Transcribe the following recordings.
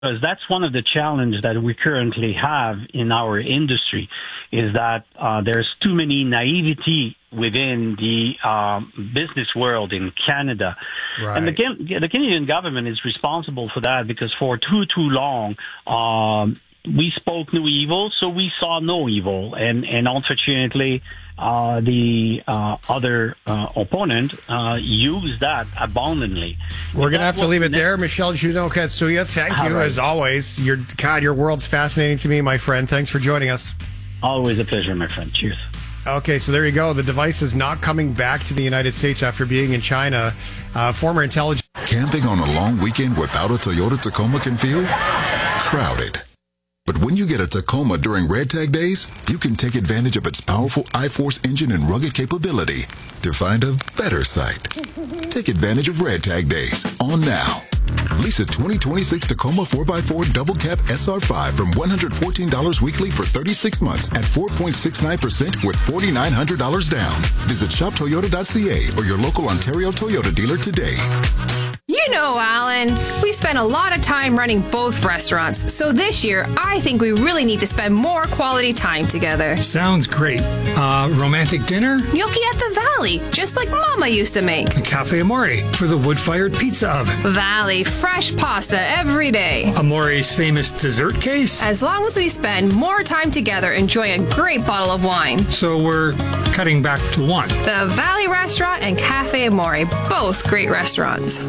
Because that's one of the challenges that we currently have in our industry, is that there's too many naivety within the business world in Canada. Right. And the Canadian government is responsible for that, because for too long, we spoke no evil, so we saw no evil. And unfortunately, the other opponent used that abundantly. We're going to have to leave it there. Michel Giudon-Katsuya, thank you, as always. Your world's fascinating to me, my friend. Thanks for joining us. Always a pleasure, my friend. Cheers. Okay, so there you go. The device is not coming back to the United States after being in China. Former intelligence... Camping on a long weekend without a Toyota Tacoma can feel crowded. But when you get a Tacoma during Red Tag Days, you can take advantage of its powerful I-Force engine and rugged capability to find a better site. Take advantage of Red Tag Days on now. Lease a 2026 Tacoma 4x4 Double Cab SR5 from $114 weekly for 36 months at 4.69% with $4,900 down. Visit shoptoyota.ca or your local Ontario Toyota dealer today. You know, Alan, we spend a lot of time running both restaurants, so this year I think we really need to spend more quality time together. Sounds great. Romantic dinner? Gnocchi at the Valley, just like Mama used to make. Cafe Amore for the wood-fired pizza oven. Valley, fresh pasta every day. Amore's famous dessert case? As long as we spend more time together enjoying a great bottle of wine. So we're cutting back to one. The Valley Restaurant and Cafe Amore, both great restaurants.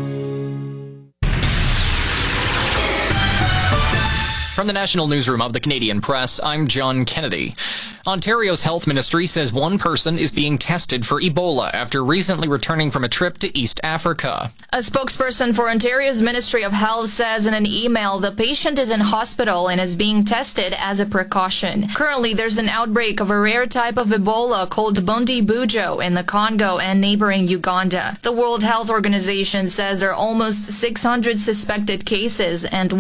From the National Newsroom of the Canadian Press, I'm John Kennedy. Ontario's health ministry says one person is being tested for Ebola after recently returning from a trip to East Africa. A spokesperson for Ontario's Ministry of Health says in an email the patient is in hospital and is being tested as a precaution. Currently, there's an outbreak of a rare type of Ebola called Bundi-Bujo in the Congo and neighboring Uganda. The World Health Organization says there are almost 600 suspected cases and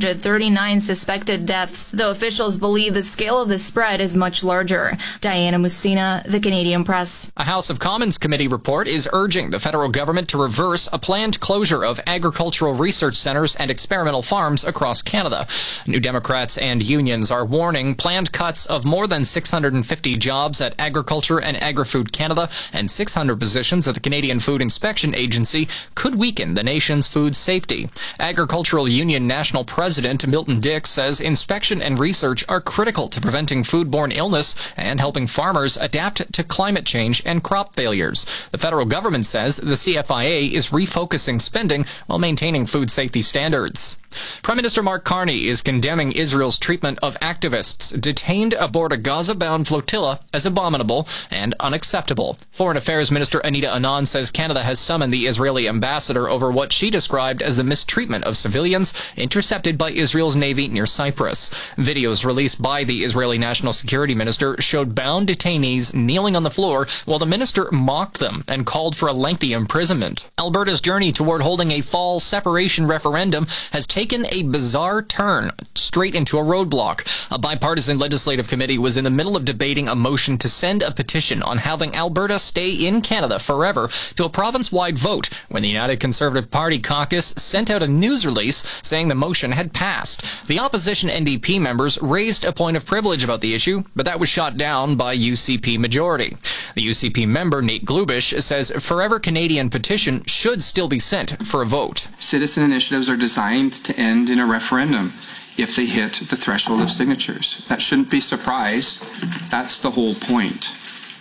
139 suspected deaths, though officials believe the scale of the spread is much larger. Diana Mussina, The Canadian Press. A House of Commons committee report is urging the federal government to reverse a planned closure of agricultural research centers and experimental farms across Canada. New Democrats and unions are warning planned cuts of more than 650 jobs at Agriculture and Agri-Food Canada and 600 positions at the Canadian Food Inspection Agency could weaken the nation's food safety. Agricultural Union National President Milton Dix says inspection and research are critical to preventing foodborne illness and helping farmers adapt to climate change and crop failures. The federal government says the CFIA is refocusing spending while maintaining food safety standards. Prime Minister Mark Carney is condemning Israel's treatment of activists detained aboard a Gaza-bound flotilla as abominable and unacceptable. Foreign Affairs Minister Anita Anand says Canada has summoned the Israeli ambassador over what she described as the mistreatment of civilians intercepted by Israel's Navy near Cyprus. Videos released by the Israeli National Security Minister showed bound detainees kneeling on the floor while the minister mocked them and called for a lengthy imprisonment. Alberta's journey toward holding a fall separation referendum has taken a bizarre turn straight into a roadblock. A bipartisan legislative committee was in the middle of debating a motion to send a petition on having Alberta stay in Canada forever to a province-wide vote when the United Conservative Party caucus sent out a news release saying the motion had passed. The opposition NDP members raised a point of privilege about the issue, but that was shot down by UCP majority. The UCP member, Nate Glubish, says Forever Canadian petition should still be sent for a vote. Citizen initiatives are designed to end in a referendum if they hit the threshold of signatures. That shouldn't be a surprise. That's the whole point.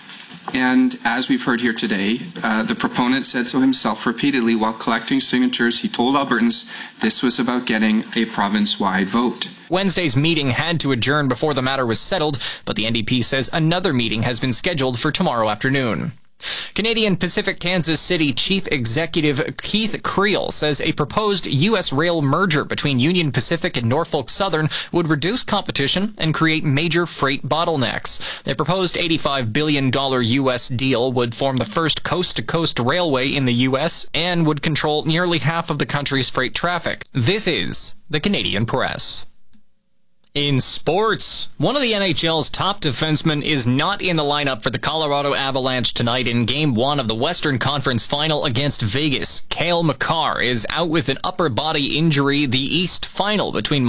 And as we've heard here today, the proponent said so himself repeatedly while collecting signatures. He told Albertans this was about getting a province-wide vote. Wednesday's meeting had to adjourn before the matter was settled, but the NDP says another meeting has been scheduled for tomorrow afternoon. Canadian Pacific Kansas City Chief Executive Keith Creel says a proposed U.S. rail merger between Union Pacific and Norfolk Southern would reduce competition and create major freight bottlenecks. The proposed $85 billion U.S. deal would form the first coast-to-coast railway in the U.S. and would control nearly half of the country's freight traffic. This is the Canadian Press. In sports, one of the NHL's top defensemen is not in the lineup for the Colorado Avalanche tonight in Game 1 of the Western Conference Final against Vegas. Cale Makar is out with an upper body injury. The East Final between